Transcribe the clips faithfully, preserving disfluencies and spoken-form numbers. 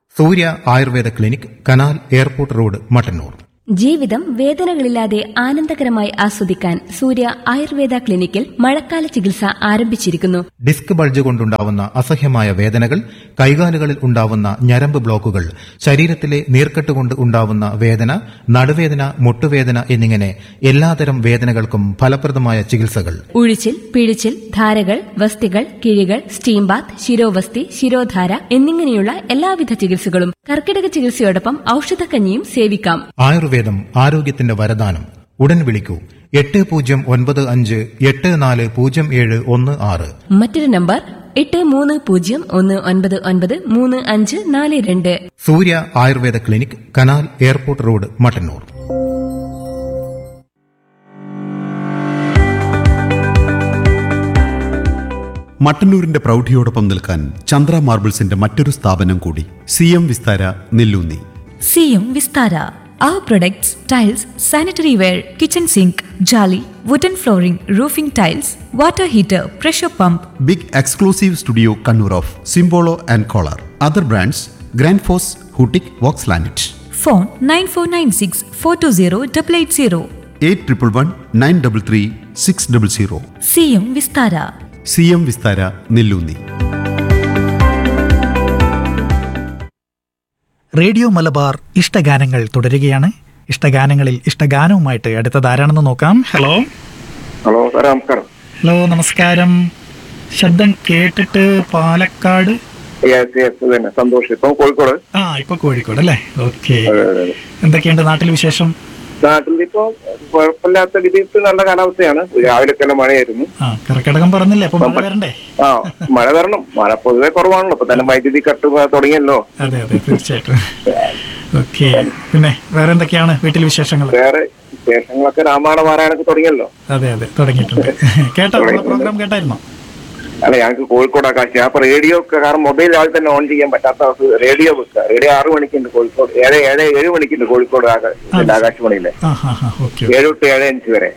സൂര്യ Ayurveda clinic, canal airport road, Mattannur. ജീവിതം വേദനകളില്ലാതെ ആനന്ദകരമായി ആസ്വദിക്കാൻ സൂര്യ ആയുർവേദ ക്ലിനിക്കിൽ മഴക്കാല ചികിത്സ ആരംഭിച്ചിരിക്കുന്നു. ഡിസ്ക് ബൾജ് കൊണ്ടുണ്ടാവുന്ന അസഹ്യമായ വേദനകൾ, കൈകാലുകളിൽ ഉണ്ടാവുന്ന ഞരമ്പ് ബ്ലോക്കുകൾ, ശരീരത്തിലെ നീർക്കെട്ട് കൊണ്ട് ഉണ്ടാവുന്ന വേദന, നടുവേദന, മുട്ടുവേദന എന്നിങ്ങനെ എല്ലാതരം വേദനകൾക്കും ഫലപ്രദമായ ചികിത്സകൾ. ഉഴിച്ചിൽ, പിഴിച്ചിൽ, ധാരകൾ, വസ്തികൾ, കിഴികൾ, സ്റ്റീം ബാത്ത്, ശിരോവസ്തി, ശിരോധാര എന്നിങ്ങനെയുള്ള എല്ലാവിധ ചികിത്സകളും കർക്കിടക ചികിത്സയോടൊപ്പം ഔഷധക്കഞ്ഞിയും സേവിക്കാം. ആയുർവേദം ആരോഗ്യത്തിന്റെ വരദാനം. ഉടൻ വിളിക്കൂ എട്ട് പൂജ്യം ഒൻപത് അഞ്ച് എട്ട് നാല് പൂജ്യം ഏഴ് ഒന്ന് ആറ്. മറ്റൊരു നമ്പർ എട്ട് മൂന്ന് പൂജ്യം ഒന്ന് ഒൻപത് ഒൻപത് മൂന്ന് അഞ്ച് നാല് രണ്ട്. സൂര്യ Ayurveda clinic, canal airport road, Mattannur. മട്ടന്നൂരിന്റെ പ്രൗഢിയോടൊപ്പം നിൽക്കാൻ ചന്ദ്ര മാർബിൾസിന്റെ മറ്റൊരു സ്ഥാപനം കൂടി, C M Vistara Nelloonni. C M Vistara. Our products, tiles, sanitary ware, kitchen sink, jolly, wooden flooring, roofing tiles, water heater, pressure pump. Big exclusive studio Kannur of സിംബോളോ and collar. Other brands grand FOSS, ഹൂട്ടിക്, Woakes ലാനറ്റ്. Phone nine four nine six four two zero eight eight zero. Eight triple one nine double three six double zero. C M Vistara. C M Vistara Nelloonni. Radio Malabar ഇഷ്ടഗാനങ്ങൾ തുടരുകയാണ്. ഇഷ്ടഗാനങ്ങളിൽ ഇഷ്ടഗാനവുമായിട്ട് അടുത്തത് ആരാണെന്ന് നോക്കാം. Hello hello നമസ്കാരം. Hello നമസ്കാരം. ശബ്ദം കേട്ടിട്ട് പാലക്കാട്. സന്തോഷം. ഇപ്പൊ കോഴിക്കോട്. ആ ഇപ്പൊ കോഴിക്കോട് അല്ലേ? ഓക്കെ. എന്തൊക്കെയുണ്ട് നാട്ടിൽ വിശേഷം? നാട്ടിൽ ഇപ്പൊ കുഴപ്പമില്ലാത്ത രീതിയിൽ നല്ല കാലാവസ്ഥയാണ്. രാവിലെ തന്നെ മഴയായിരുന്നു. ആ കർക്കിടകം പറഞ്ഞില്ലേ, അപ്പൊ മഴ വരണ്ടേ? ആ മഴ വരണം. മഴ പൊതുവെ കുറവാണല്ലോ. ഇപ്പൊ തന്നെ വൈദ്യുതി കട്ട് തുടങ്ങിയല്ലോ. അതെ അതെ തീർച്ചയായിട്ടും. ഓക്കെ. പിന്നെ വേറെ എന്തൊക്കെയാണ് വീട്ടിൽ വിശേഷങ്ങൾ? വേറെ വിശേഷങ്ങളൊക്കെ രാമായണ പാരായണൊക്കെ തുടങ്ങിയല്ലോ. അതെ അതെ തുടങ്ങിയിട്ടുണ്ട്. കേട്ടോ പ്രോഗ്രാം കേട്ടായിരുന്നോ? അല്ല ഞങ്ങൾക്ക് കോഴിക്കോട് ആകാശം. അപ്പൊ റേഡിയോ കാരണം മൊബൈൽ ആൾ തന്നെ ഓൺ ചെയ്യാൻ പറ്റാത്ത റേഡിയോ വെക്കുക. റേഡിയോ ആറ് മണിക്കുണ്ട് കോഴിക്കോട്, ഏഴ് ഏഴ് ഏഴ് മണിക്കുണ്ട് കോഴിക്കോട് ആകാശവാണിയിലെ, ഏഴ് തൊട്ട് ഏഴ് അഞ്ച് വരെ.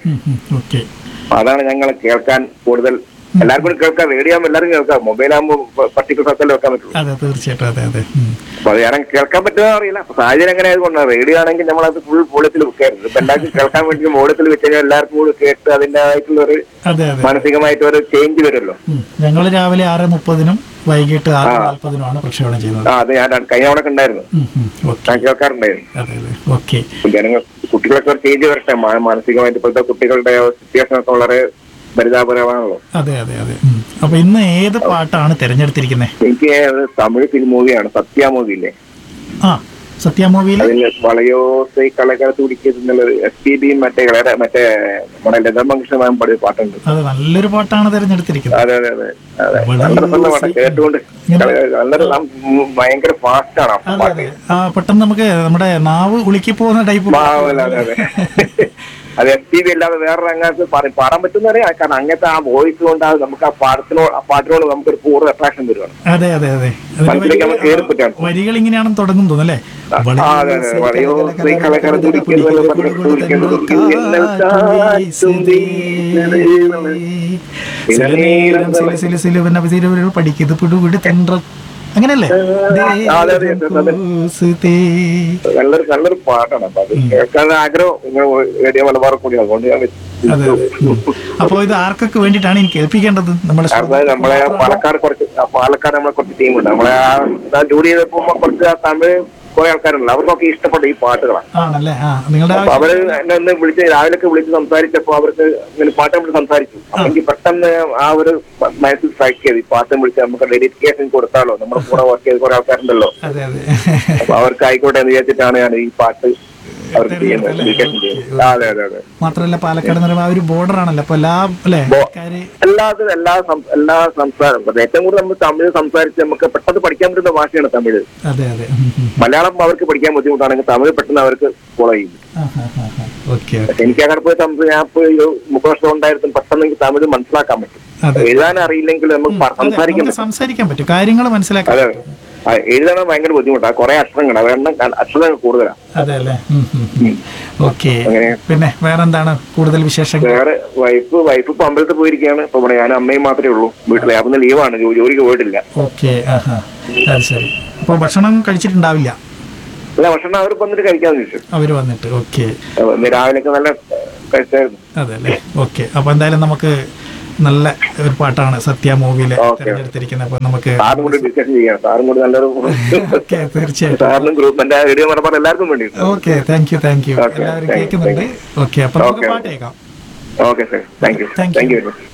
അതാണ് ഞങ്ങൾ കേൾക്കാൻ കൂടുതൽ. എല്ലാവർക്കും കൂടി കേൾക്കാം. റേഡിയോ ആകുമ്പോൾ എല്ലാവരും കേൾക്കാം. മൊബൈൽ ആകുമ്പോൾ പർട്ടിക്കുലർ സ്ഥലത്തല്ലേ വെക്കാൻ പറ്റുള്ളൂ. അപ്പൊ അത് ഞാൻ കേൾക്കാൻ പറ്റുമോ അറിയില്ല. അപ്പൊ സാഹചര്യം എങ്ങനെ ആയതുകൊണ്ടാണ്. റേഡിയോ ആണെങ്കിൽ നമ്മളത് ഫുൾ വോളിയത്തിൽ വെക്കായിരുന്നു. ഇപ്പൊ എല്ലാവർക്കും കേൾക്കാൻ വേണ്ടി വോളിയത്തിൽ വെച്ച് കഴിഞ്ഞാൽ എല്ലാവർക്കും കൂടി കേട്ട് അതിൻ്റെതായിട്ടുള്ള ഒരു മാനസികമായിട്ട് ഒരു ചേഞ്ച് വരുമല്ലോ. ഞങ്ങൾ രാവിലെ ആറ് മുപ്പതിനും വൈകിട്ട് ആറ് നാൽപ്പതിനുമാണ് പ്രക്ഷേപണം ചെയ്യുന്നത്. ആ അത് ഞാൻ കഴിഞ്ഞ തവണ ഉണ്ടായിരുന്നു, ഞാൻ കേൾക്കാറുണ്ടായിരുന്നു. ജനങ്ങൾ കുട്ടികളൊക്കെ ഒരു ചേഞ്ച് വരട്ടെ. മാനസികമായിട്ട് ഇപ്പോഴത്തെ കുട്ടികളുടെ സിറ്റുവേഷൻ ഒക്കെ വളരെ പരിതാപകരമാണല്ലോ. അതെ അതെ അതെ. അപ്പൊ ഇന്ന് ഏത് പാട്ടാണ് തിരഞ്ഞെടുത്തിരിക്കുന്നത്? എനിക്ക് തമിഴ് ഫിലിം മൂവിയാണ് സത്യ മൂവിയില്ലേ. ആ സത്യ മൂവിയിലെ വളയോസൈ കളകത്ത് കുടിക്കുന്നത് എസ് പി ബി മറ്റേ മറ്റേ നമ്മുടെ ലതാ മങ്കേഷ്കർ പാടിയ പാട്ടുണ്ട്. അത് നല്ലൊരു പാട്ടാണ് തിരഞ്ഞെടുത്തിരിക്കുന്നത്. അതെ അതെ അതെ അതെ നല്ല പാട്ട് കേട്ടുകൊണ്ട് നല്ലൊരു ഭയങ്കര ഫാസ്റ്റ് ആണ് ആ പാട്ട്. പെട്ടെന്ന് നമുക്ക് നമ്മുടെ നാവ് ഉളുക്കി പോകുന്ന ടൈപ്പ്. അതെ അതെ അത് എസ് പി ബി അല്ലാതെ വേറൊരു അങ്ങനത്തെ പാടാൻ പറ്റുന്ന അറിയാം. കാരണം അങ്ങനത്തെ ആ വോയിസ് കൊണ്ട് നമുക്ക് ആ പാടത്തിനോട് ആ പാട്ടിനോട് നമുക്കൊരു കൂടുതൽ അട്രാക്ഷൻ വരുവാണ്. അതെ അതെ അതെ. വരികൾ ഇങ്ങനെയാണെന്ന് തുടങ്ങും തോന്നല്ലേ? പഠിക്കുന്നത് പിടുപിടി തെണ്ട അങ്ങനെയല്ലേ? നല്ലൊരു നല്ലൊരു പാട്ടാണ്. അപ്പൊ അത് കേൾക്കാൻ ആഗ്രഹം റേഡിയോ മലബാർ കൂടി. അതുകൊണ്ട് ഞാൻ അപ്പൊ ഇത് ആർക്കൊക്കെ വേണ്ടിയിട്ടാണ് എനിക്ക് കേൾപ്പിക്കേണ്ടത്? നമ്മളെ പാലക്കാട് കുറച്ച് പാലക്കാട് നമ്മളെ കുറച്ച് ടീമുണ്ട്. നമ്മളെ ആ ജോലി ചെയ്തപ്പോ കുറച്ച് ആ തമിഴ് കുറെ ആൾക്കാരുണ്ട്. അവർക്കൊക്കെ ഇഷ്ടപ്പെട്ട ഈ പാട്ടുകളാണ്. അപ്പൊ അവര് എന്നെ ഒന്ന് വിളിച്ച് രാവിലെയൊക്കെ വിളിച്ച് സംസാരിച്ചപ്പോ അവർക്ക് ഇങ്ങനെ പാട്ട് നമ്മൾ സംസാരിച്ചു. അപ്പൊ എനിക്ക് പെട്ടെന്ന് ആ ഒരു മനസ്സിൽ സ്ട്രൈക്ക് ചെയ്ത് ഈ പാട്ടും വിളിച്ച് നമുക്ക് ഡെഡിക്കേഷൻ കൊടുത്താലോ. നമ്മുടെ കൂടെ വർക്ക് ചെയ്ത് കുറെ ആൾക്കാരുണ്ടല്ലോ. അപ്പൊ അവർക്ക് ആയിക്കോട്ടെ എന്ന് വിചാരിച്ചിട്ടാണ് ഞാൻ ഈ പാട്ട് അവർക്ക് ചെയ്യുന്നത്. അതെ അതെ അതെ. മാത്രമല്ല പാലക്കാട് എന്ന് പറയുമ്പോൾ ഒരു ബോർഡർ ആണല്ലോ. അപ്പൊ എല്ലാ എല്ലാത്തിനും എല്ലാ എല്ലാ സംസാരം ഏറ്റവും കൂടുതൽ നമ്മൾ തമിഴ് സംസാരിച്ച് നമുക്ക് പെട്ടെന്ന് പഠിക്കാൻ പറ്റുന്ന ഭാഷയാണ് തമിഴ്. മലയാളം അവർക്ക് പഠിക്കാൻ ബുദ്ധിമുട്ടാണെങ്കിൽ തമിഴ് പെട്ടെന്ന് അവർക്ക് ഫോളോ ചെയ്യും. എനിക്ക് അങ്ങനെ പോയി ഞാൻ ഇപ്പോൾ മുപ്പത് വർഷം ഉണ്ടായിരുന്നു. പെട്ടെന്ന് എനിക്ക് തമിഴ് മനസ്സിലാക്കാൻ പറ്റും. എഴുതാൻ അറിയില്ലെങ്കിൽ നമുക്ക് സംസാരിക്കാൻ പറ്റും, കാര്യങ്ങൾ മനസ്സിലാക്കാൻ. അതെ എഴുതാൻ ഭയങ്കര ബുദ്ധിമുട്ടാണ്. കുറെ അക്ഷരങ്ങൾ അതെണ്ണം അക്ഷരങ്ങൾ കൂടുതലാണ്. പിന്നെ വേറെന്താണ് കൂടുതൽ വിശേഷങ്ങൾ? വേറെ വൈഫ് വൈഫ് ഇപ്പൊ അമ്പലത്തിൽ പോയിരിക്കുകയാണ്. ഇപ്പൊ ഞാൻ അമ്മയും മാത്രമേ ഉള്ളൂ വീട്ടിലെ. അപ്പൊ ലീവാണ്, ജോലിക്ക് പോയിട്ടില്ല. ഓക്കെ ശരി. അപ്പോൾ ഭക്ഷണം കഴിച്ചിട്ടുണ്ടാവില്ല? അല്ല, ഭക്ഷണം അവർ വന്നിട്ട് കഴിക്കാന്ന് ചോദിച്ചു. അവര് വന്നിട്ട്. ഓക്കെ. രാവിലെയൊക്കെ നല്ല കഴിച്ചായിരുന്നു. അതെ അല്ലേ. ഓക്കെ. അപ്പൊ എന്തായാലും നമുക്ക് നല്ല ഒരു പാട്ടാണ് സത്യ മൂവിയിലെ തിരഞ്ഞെടുത്തിരിക്കുന്നത്. അപ്പൊ നമുക്ക് സാറും കൂടി ഡിസ്കഷൻ ചെയ്യാം. സാറും കൂടി നല്ലൊരു ഓക്കെ, തീർച്ചയായിട്ടും സാറിനും ഗ്രൂപ്പിന്റെ റേഡിയോ മലബാർ എല്ലാവർക്കും വേണ്ടി. Okay, thank you thank you എല്ലാവരും കേൾക്കുന്നുണ്ട്. ഓക്കെ, അപ്പൊ നമുക്ക് പാട്ട് കേൾക്കാം. Okay sir, thank you thank thank you you very much.